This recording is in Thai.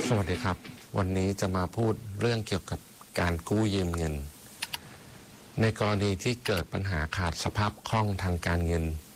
สวัสดีครับวันนี้จะมาพูดเรื่องเกี่ยวกับการกู้ยืมเงินในกรณีที่เกิดปัญหาขาดสภาพคล่องทางการเงิน